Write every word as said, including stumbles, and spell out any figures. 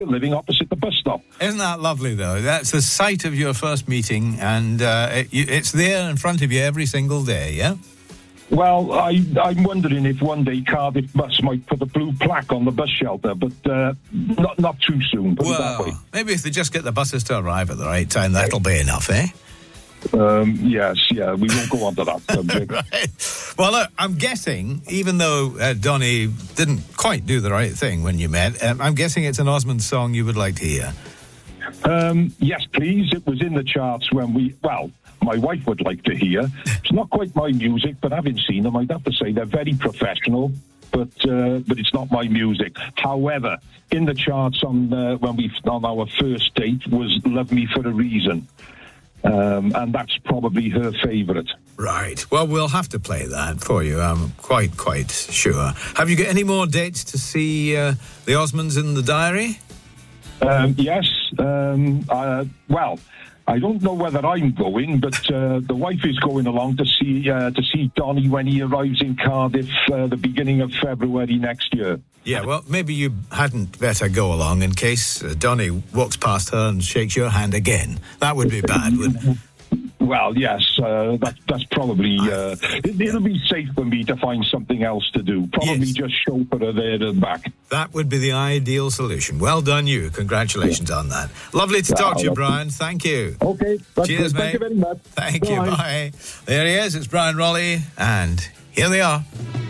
living opposite the bus stop. Isn't that lovely, though? That's the site of your first meeting, and uh, it, it's there in front of you every single day, yeah? Well, I, I'm wondering if one day Cardiff Bus might put a blue plaque on the bus shelter, but uh, not not too soon. Put it that way. Well, maybe if they just get the buses to arrive at the right time, that'll be enough, eh? Um, yes, yeah, we won't go on to that subject. Right. Well, look, I'm guessing, even though uh, Donny didn't quite do the right thing when you met, um, I'm guessing it's an Osmond song you would like to hear. Um, yes, please. It was in the charts when we, well, my wife would like to hear. It's not quite my music, but having seen them, I'd have to say they're very professional, but uh, but it's not my music. However, in the charts on uh, when we on our first date was Love Me For A Reason. Um, and that's probably her favourite. Right. Well, we'll have to play that for you, I'm quite, quite sure. Have you got any more dates to see uh, the Osmonds in the diary? Um, yes. Um, uh, well, I don't know whether I'm going, but uh, the wife is going along to see uh, to see Donny when he arrives in Cardiff uh, the beginning of February next year. Yeah, well, maybe you hadn't better go along in case uh, Donny walks past her and shakes your hand again. That would be bad, wouldn't it? Well, yes, uh, that, that's probably... Uh, it, it'll be safe for me to find something else to do. Probably Yes. just chauffeur her there and back. That would be the ideal solution. Well done, you. Congratulations yeah. on that. Lovely to talk to you, Brian. Thank you. Okay. That's Cheers, good. mate. Thank you very much. Thank Bye. you. Bye. There he is. It's Brian Raleigh, and here they are.